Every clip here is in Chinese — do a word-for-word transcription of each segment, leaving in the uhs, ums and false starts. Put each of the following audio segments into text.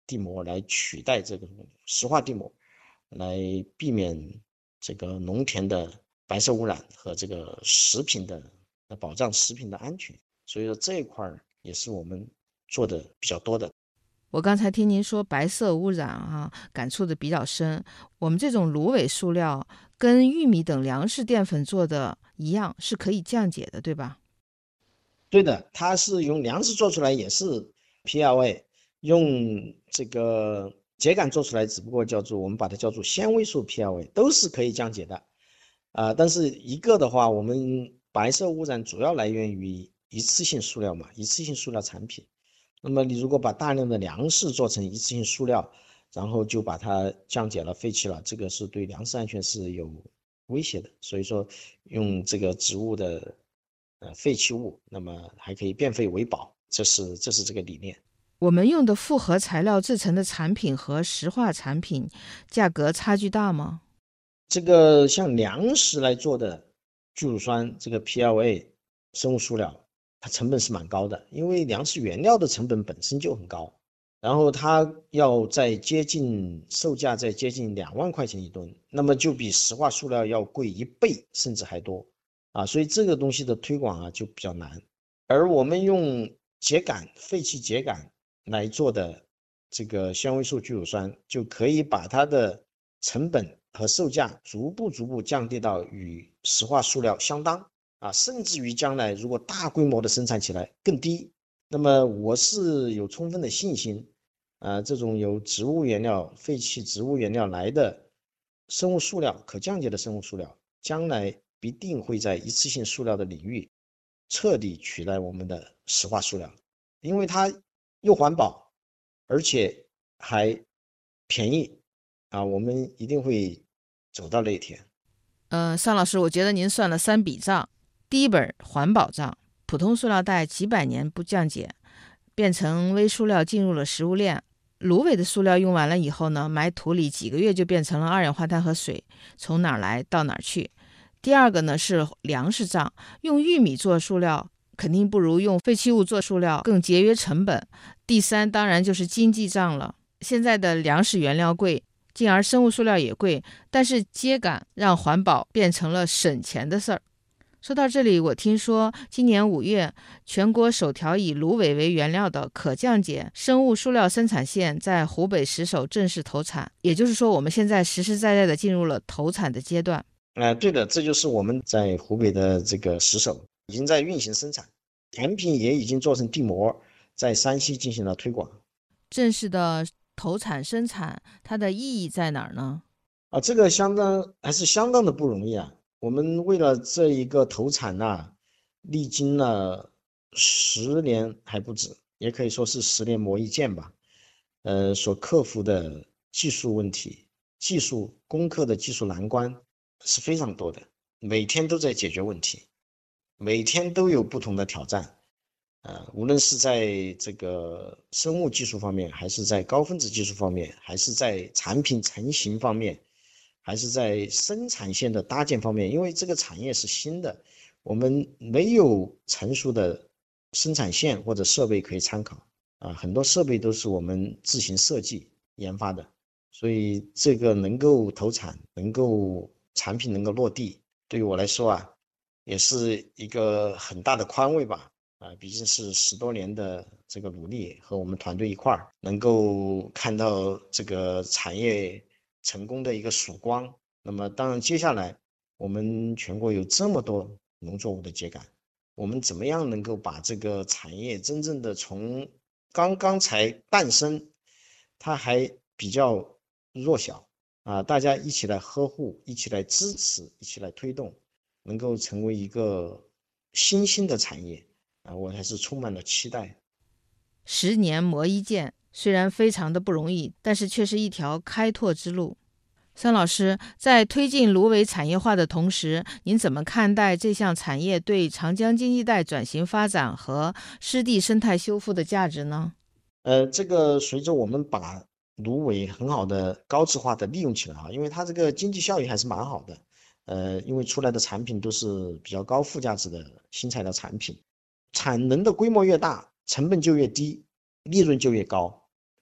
地膜来取代这个石化地膜，来避免这个农田的白色污染和这个食品的保障食品的安全。所以说这一块也是我们做的比较多的。 我刚才听您说白色污染啊，感触的比较深。我们这种芦苇塑料跟玉米等粮食淀粉做的一样，是可以降解的，对吧？ 对的，它是用粮食做出来也是 P L A， 用这个秸秆做出来只不过叫做我们把它叫做纤维素 P L A， 都是可以降解的。啊、呃但是一个的话，我们白色污染主要来源于一次性塑料嘛，一次性塑料产品。那么你如果把大量的粮食做成一次性塑料，然后就把它降解了、废弃了，这个是对粮食安全是有威胁的。所以说，用这个植物的呃废弃物，那么还可以变废为宝，这是这是这个理念。 我们用的复合材料制成的产品和石化产品价格差距大吗？ 这个像粮食来做的聚乳酸，这个 P L A 生物塑料，它成本是蛮高的，因为粮食原料的成本本身就很高，然后它要在接近售价在接近两万块钱一吨，那么就比石化塑料要贵一倍甚至还多啊，所以这个东西的推广啊就比较难。而我们用秸秆废弃秸秆来做的这个纤维素聚乳酸，就可以把它的成本和售价逐步逐步降低到与石化塑料相当啊，甚至于将来如果大规模的生产起来更低。那么我是有充分的信心，啊，这种由植物原料、废弃植物原料来的生物塑料、可降解的生物塑料，将来必定会在一次性塑料的领域彻底取代我们的石化塑料，因为它又环保，而且还便宜啊，我们一定会走到那一天。 呃，尚老师，我觉得您算了三笔账。第一本环保账，普通塑料袋几百年不降解，变成微塑料进入了食物链。芦苇的塑料用完了以后呢，埋土里几个月就变成了二氧化碳和水，从哪儿来到哪儿去。第二个呢是粮食账，用玉米做塑料肯定不如用废弃物做塑料更节约成本。第三当然就是经济账了，现在的粮食原料贵，进而生物塑料也贵，但是秸秆让环保变成了省钱的事儿。说到这里，我听说今年五月，全国首条以芦苇为原料的可降解生物塑料生产线在湖北石首正式投产，也就是说，我们现在实实在在的进入了投产的阶段。 呃，对的，这就是我们在湖北的这个石首已经在运行生产，产品也已经做成地膜，在山西进行了推广。 正式的投产生产，它的意义在哪儿呢？ 啊，这个相当还是相当的不容易啊。我们为了这一个投产呐、历经了十年还不止，也可以说是十年磨一剑吧。呃，所克服的技术问题、技术攻克的技术难关是非常多的，每天都在解决问题，每天都有不同的挑战。呃，无论是在这个生物技术方面，还是在高分子技术方面，还是在产品成型方面，还是在生产线的搭建方面，因为这个产业是新的，我们没有成熟的生产线或者设备可以参考啊，很多设备都是我们自行设计研发的，所以这个能够投产，能够产品能够落地，对于我来说啊，也是一个很大的宽慰吧。啊，毕竟是十多年的这个努力，和我们团队一块儿，能够看到这个产业成功的一个曙光。那么，当然接下来我们全国有这么多农作物的秸秆，我们怎么样能够把这个产业真正的从刚刚才诞生，它还比较弱小啊，大家一起来呵护，一起来支持，一起来推动，能够成为一个新兴的产业。啊，我还是充满了期待。 十年磨一剑，虽然非常的不容易，但是却是一条开拓之路。桑老师，在推进芦苇产业化的同时，您怎么看待这项产业对长江经济带转型发展和湿地生态修复的价值呢？ 呃，这个随着我们把芦苇很好的高质化的利用起来啊，因为它这个经济效益还是蛮好的。呃，因为出来的产品都是比较高附加值的新材料产品，产能的规模越大，成本就越低，利润就越高。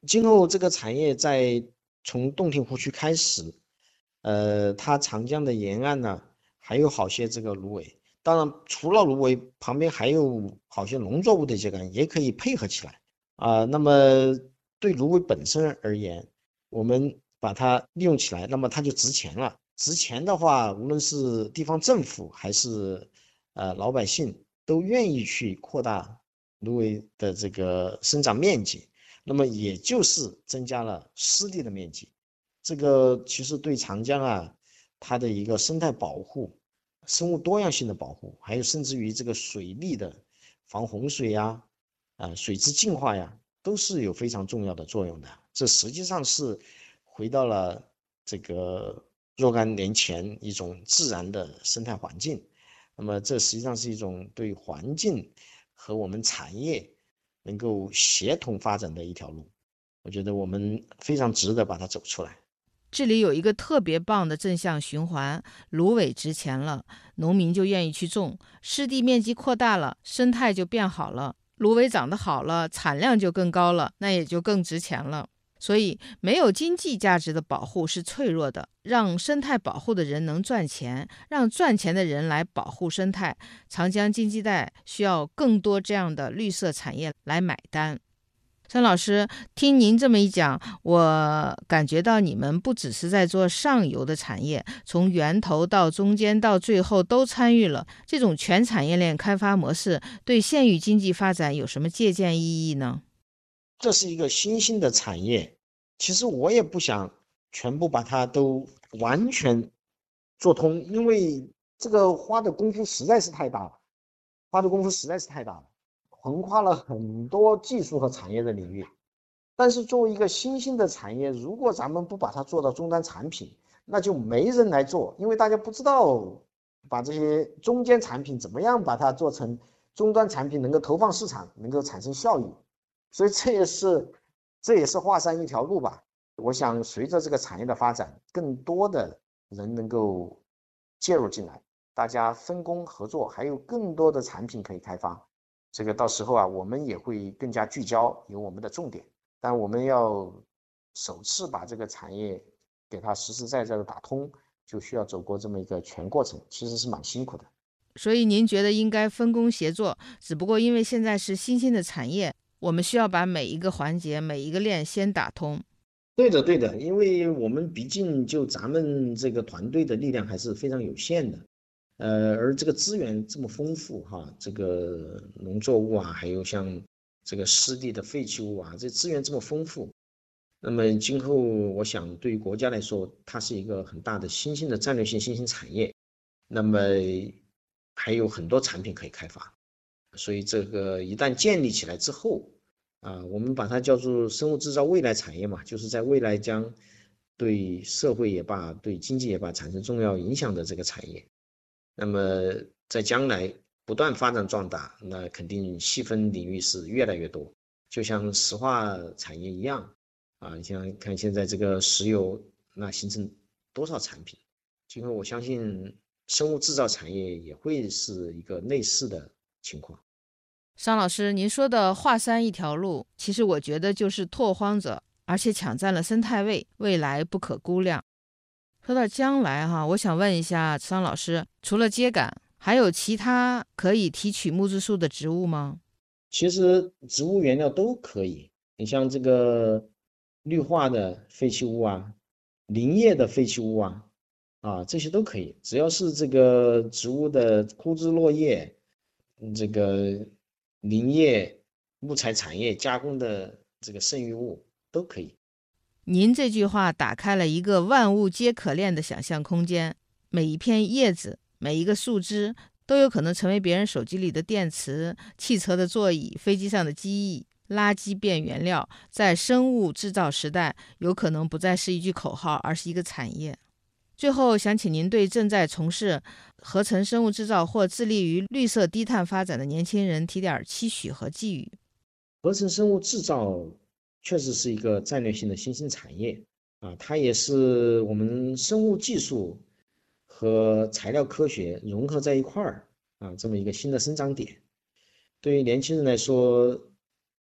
今后这个产业在从洞庭湖区开始，呃，它长江的沿岸呢，还有好些这个芦苇。当然，除了芦苇，旁边还有好些农作物的秸秆，也可以配合起来啊、那么对芦苇本身而言，我们把它利用起来，那么它就值钱了。值钱的话，无论是地方政府还是呃老百姓，都愿意去扩大芦苇的这个生长面积。那么也就是增加了湿地的面积。这个其实对长江啊，它的一个生态保护、生物多样性的保护，还有甚至于这个水利的防洪水呀、啊、呃、水质净化呀，都是有非常重要的作用的。这实际上是回到了这个若干年前一种自然的生态环境。那么这实际上是一种对环境和我们产业能够协同发展的一条路，我觉得我们非常值得把它走出来。 这里有一个特别棒的正向循环，芦苇值钱了，农民就愿意去种，湿地面积扩大了，生态就变好了，芦苇长得好了，产量就更高了，那也就更值钱了。所以，没有经济价值的保护是脆弱的，让生态保护的人能赚钱，让赚钱的人来保护生态。长江经济带需要更多这样的绿色产业来买单。张老师，听您这么一讲，我感觉到你们不只是在做上游的产业，从源头到中间到最后都参与了。这种全产业链开发模式对县域经济发展有什么借鉴意义呢？ 这是一个新兴的产业，其实我也不想全部把它都完全做通，因为这个花的功夫实在是太大了，花的功夫实在是太大了，横跨了很多技术和产业的领域。但是作为一个新兴的产业，如果咱们不把它做到终端产品，那就没人来做，因为大家不知道把这些中间产品怎么样把它做成终端产品，能够投放市场，能够产生效益。所以这也是这也是华山一条路吧。我想随着这个产业的发展，更多的人能够介入进来，大家分工合作，还有更多的产品可以开发。这个到时候啊，我们也会更加聚焦，有我们的重点。但我们要首次把这个产业给它实实在在的打通，就需要走过这么一个全过程，其实是蛮辛苦的。 所以您觉得应该分工协作，只不过因为现在是新兴的产业，我们需要把每一个环节、每一个链先打通。 对的，对的，因为我们毕竟就咱们这个团队的力量还是非常有限的，呃，而这个资源这么丰富哈，这个农作物啊，还有像这个湿地的废弃物啊，这资源这么丰富，那么今后我想对于国家来说，它是一个很大的新兴的战略性新兴产业，那么还有很多产品可以开发，所以这个一旦建立起来之后，啊，我们把它叫做生物制造未来产业嘛，就是在未来将对社会也罢，对经济也罢产生重要影响的这个产业。那么在将来不断发展壮大，那肯定细分领域是越来越多，就像石化产业一样啊，你像看现在这个石油，那形成多少产品？今后我相信生物制造产业也会是一个类似的情况。 商老师，您说的华山一条路，其实我觉得就是拓荒者，而且抢占了生态位，未来不可估量。说到将来哈，我想问一下商老师，除了秸秆，还有其他可以提取木质素的植物吗？ 其实植物原料都可以，你像这个绿化的废弃物啊，林业的废弃物啊，啊这些都可以，只要是这个植物的枯枝落叶，嗯这个林业、木材产业加工的这个剩余物都可以。 您这句话打开了一个万物皆可炼的想象空间，每一片叶子，每一个树枝，都有可能成为别人手机里的电池、汽车的座椅、飞机上的机翼。垃圾变原料，在生物制造时代，有可能不再是一句口号，而是一个产业。最后，想请您对正在从事合成生物制造或致力于绿色低碳发展的年轻人提点期许和寄语。 合成生物制造确实是一个战略性的新兴产业啊，它也是我们生物技术和材料科学融合在一块儿啊，这么一个新的生长点。对于年轻人来说，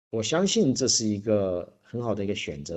我相信这是一个很好的一个选择。